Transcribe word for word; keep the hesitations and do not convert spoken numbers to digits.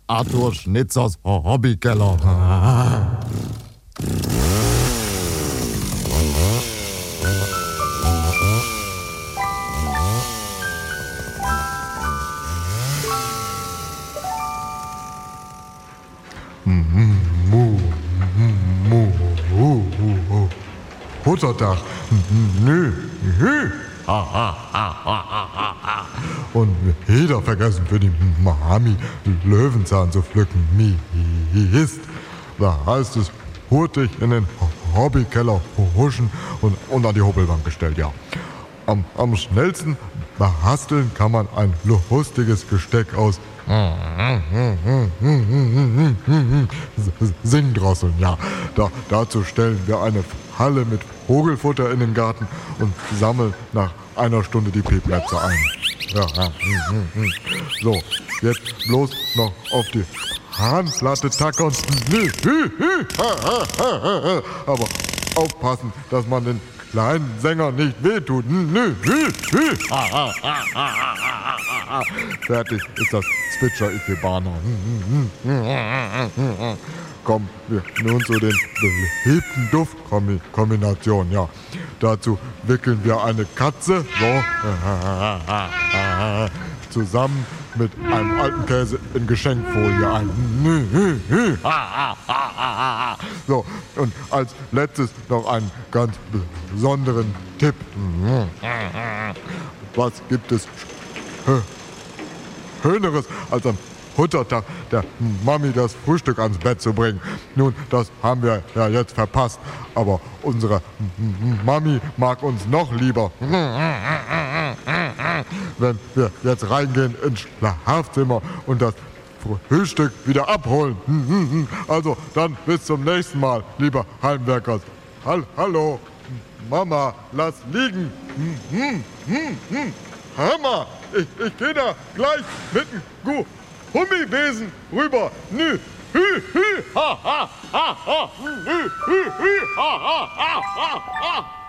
Arthur Schnitzers Hobbykeller. Muttertag. Nö. Nö. Und wieder vergessen für die Mami Löwenzahn zu pflücken. Mist. Da heißt es, hurtig in den Hobbykeller huschen und, und an die Hobelbank gestellt, ja. Am, am schnellsten basteln kann man ein lustiges Gesteck aus Singdrosseln, ja. Da, dazu stellen wir eine Halle mit Vogelfutter in den Garten und sammeln nach einer Stunde die Peplätze ein. Ja, ja. So, jetzt bloß noch auf die Hahnplatte tackern. Aber aufpassen, dass man den kleinen Sänger nicht wehtut. Fertig ist das Zwitscher-Ikebana. Kommen wir nun zu den beliebten Duftkombinationen. Ja, dazu wickeln wir eine Katze so zusammen mit einem alten Käse in Geschenkfolie ein. So, und als letztes noch einen ganz besonderen Tipp. Was gibt es Schöneres als am Muttertag der Mami das Frühstück ans Bett zu bringen? Nun, das haben wir ja jetzt verpasst, aber unsere Mami mag uns noch lieber, wenn wir jetzt reingehen ins Schlafzimmer und das Frühstück wieder abholen. Also dann bis zum nächsten Mal, lieber Heimwerkers. Hall Hallo, Mama, lass liegen. Hammer, ich, ich gehe da gleich mit dem Gummibesen rüber. Nü, hü, hü, ha, ha, ha, ha, hü, hü, hü, ha, ha, ha, ha, ha.